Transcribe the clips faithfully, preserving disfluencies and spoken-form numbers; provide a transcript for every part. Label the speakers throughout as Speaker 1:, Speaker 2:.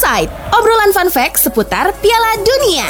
Speaker 1: Offside, obrolan fun fact seputar Piala Dunia.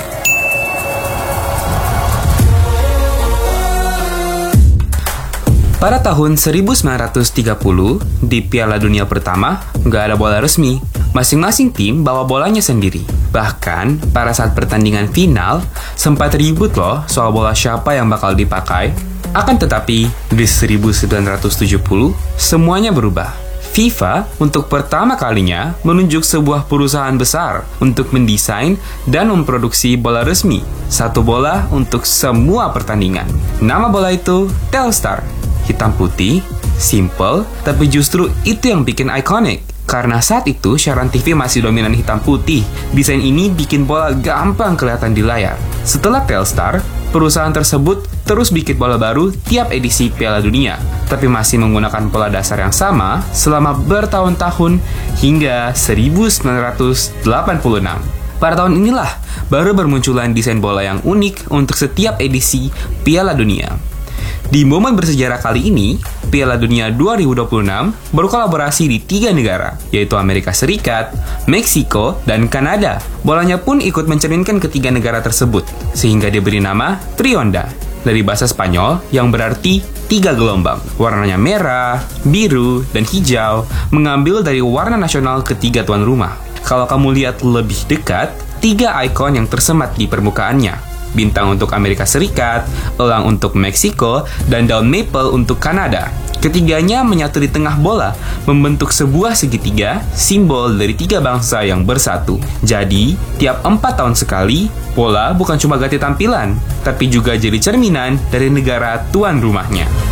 Speaker 2: Pada tahun seribu sembilan ratus tiga puluh, di Piala Dunia pertama, nggak ada bola resmi. Masing-masing tim bawa bolanya sendiri. Bahkan, pada saat pertandingan final, sempat ribut loh soal bola siapa yang bakal dipakai. Akan tetapi, di seribu sembilan ratus tujuh puluh, semuanya berubah. FIFA untuk pertama kalinya menunjuk sebuah perusahaan besar untuk mendesain dan memproduksi bola resmi. Satu bola untuk semua pertandingan. Nama bola itu Telstar. Hitam putih, simple, tapi justru itu yang bikin ikonik. Karena saat itu siaran T V masih dominan hitam putih, desain ini bikin bola gampang kelihatan di layar. Setelah Telstar, perusahaan tersebut terus bikin bola baru tiap edisi Piala Dunia, tapi masih menggunakan pola dasar yang sama selama bertahun-tahun hingga seribu sembilan ratus delapan puluh enam. Pada tahun inilah baru bermunculan desain bola yang unik untuk setiap edisi Piala Dunia. Di momen bersejarah kali ini, Piala Dunia dua ribu dua puluh enam berkolaborasi di tiga negara, yaitu Amerika Serikat, Meksiko, dan Kanada. Bolanya pun ikut mencerminkan ketiga negara tersebut, sehingga diberi nama Trionda, dari bahasa Spanyol yang berarti tiga gelombang. Warnanya merah, biru, dan hijau, mengambil dari warna nasional ketiga tuan rumah. Kalau kamu lihat lebih dekat, tiga ikon yang tersemat di permukaannya. Bintang untuk Amerika Serikat, elang untuk Meksiko, dan daun maple untuk Kanada. Ketiganya menyatu di tengah bola, membentuk sebuah segitiga, simbol dari tiga bangsa yang bersatu. Jadi, tiap empat tahun sekali, bola bukan cuma ganti tampilan, tapi juga jadi cerminan dari negara tuan rumahnya.